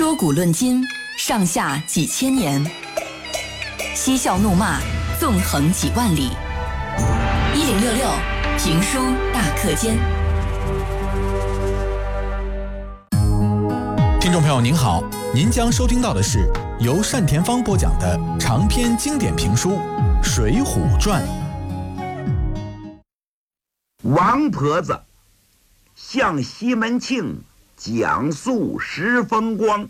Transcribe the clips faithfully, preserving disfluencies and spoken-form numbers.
说古论今，上下几千年；嬉笑怒骂，纵横几万里。一零六六评书大课间。 听众朋友您好，您将收听到的是由单田芳播讲的长篇经典评书《水浒传》。 王婆子向西门庆讲述石风光。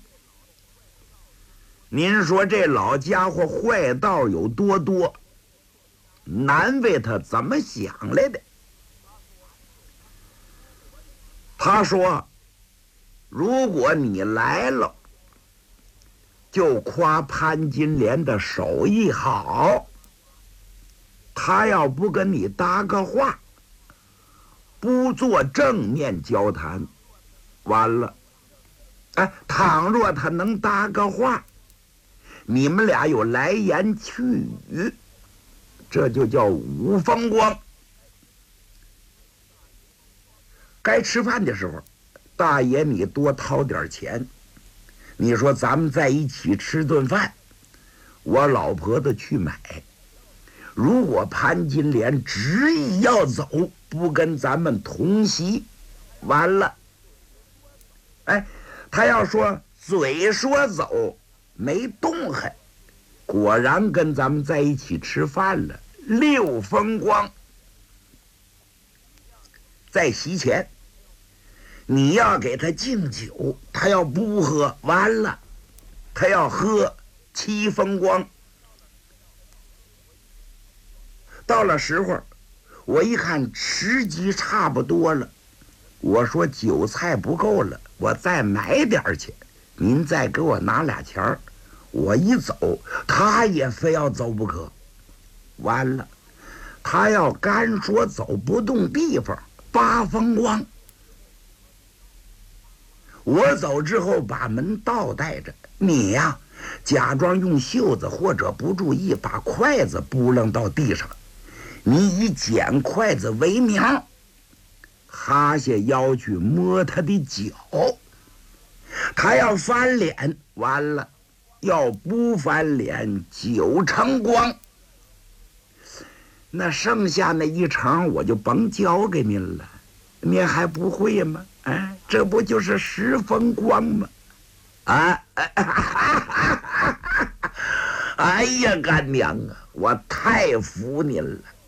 您说这老家伙坏道有多多，难为他怎么想来的。他说如果你来了，就夸潘金莲的手艺好，他要不跟你搭个话，不做正面交谈，完了，哎，倘若他能搭个话，你们俩有来言去语，这就叫五风光。该吃饭的时候，大爷你多掏点钱，你说咱们在一起吃顿饭，我老婆子去买。如果潘金莲执意要走，不跟咱们同席，完了，哎，他要说嘴说走没动弹，果然跟咱们在一起吃饭了，六风光。在席前你要给他敬酒，他要不喝，完了，他要喝，七风光。到了时候，我一看时机差不多了，我说酒菜不够了，我再买点去，您再给我拿俩钱儿。我一走，他也非要走不可。完了，他要干说走不动地方，八风光。我走之后把门倒带着，你呀，假装用袖子或者不注意把筷子扑棱到地上，你以捡筷子为名，哈下腰去摸他的脚，他要翻脸，完了，要不翻脸九成光。那剩下那一成我就甭交给您了，您还不会吗？哎，这不就是十风光吗？啊！哎呀，干娘啊，我太服您了。